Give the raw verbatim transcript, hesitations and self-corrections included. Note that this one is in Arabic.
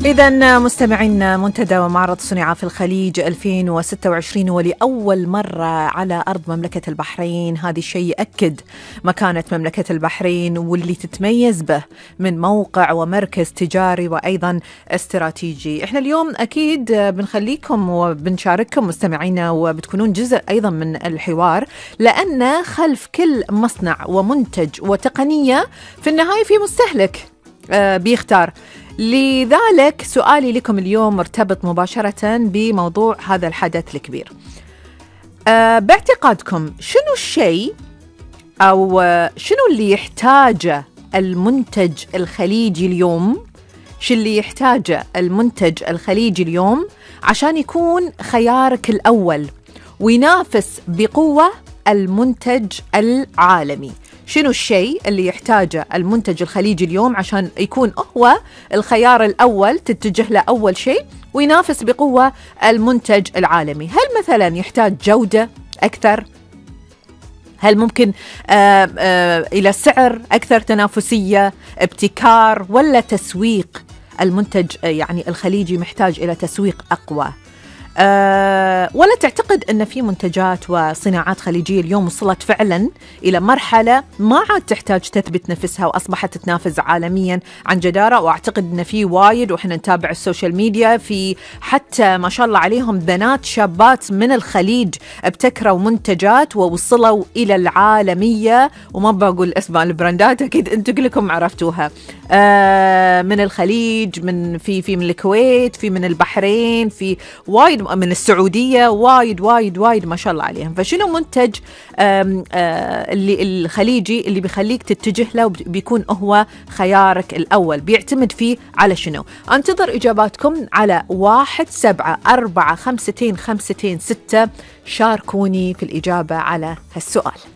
إذا مستمعين، منتدى ومعرض صناعة في الخليج ألفين وستة وعشرين ولأول مرة على أرض مملكة البحرين. هذا الشيء يأكد مكانة مملكة البحرين واللي تتميز به من موقع ومركز تجاري وأيضا استراتيجي. إحنا اليوم أكيد بنخليكم وبنشارككم مستمعينا وبتكونون جزء أيضا من الحوار، لأن خلف كل مصنع ومنتج وتقنية في النهاية في مستهلك بيختار. لذلك سؤالي لكم اليوم مرتبط مباشرة بموضوع هذا الحدث الكبير. أه باعتقادكم شنو الشيء أو شنو اللي يحتاجه المنتج الخليجي اليوم شو اللي يحتاجه المنتج الخليجي اليوم عشان يكون خيارك الأول وينافس بقوة المنتج العالمي؟ شنو الشيء اللي يحتاجه المنتج الخليجي اليوم عشان يكون هو الخيار الأول تتجه له أول شيء وينافس بقوة المنتج العالمي؟ هل مثلا يحتاج جودة أكثر؟ هل ممكن آآ آآ إلى سعر أكثر تنافسية، ابتكار، ولا تسويق؟ المنتج يعني الخليجي محتاج إلى تسويق أقوى. أه ولا تعتقد أن في منتجات وصناعات خليجية اليوم وصلت فعلا إلى مرحلة ما عاد تحتاج تثبت نفسها وأصبحت تتنافس عالميا عن جدارة؟ وأعتقد أن في وايد، وإحنا نتابع السوشيال ميديا، في حتى ما شاء الله عليهم بنات شابات من الخليج ابتكروا منتجات ووصلوا إلى العالمية، وما بقول اسماء البراندات أكيد أنتم كلكم عرفتوها. أه من الخليج، من في في من الكويت، في من البحرين، في وايد من السعودية، وايد وايد وايد ما شاء الله عليهم. فشنو منتج آم آم اللي الخليجي اللي بيخليك تتجه له وبيكون هو خيارك الأول؟ بيعتمد فيه على شنو؟ انتظر إجاباتكم على واحد سبعة أربعة خمستين خمستين ستة. شاركوني في الإجابة على هالسؤال.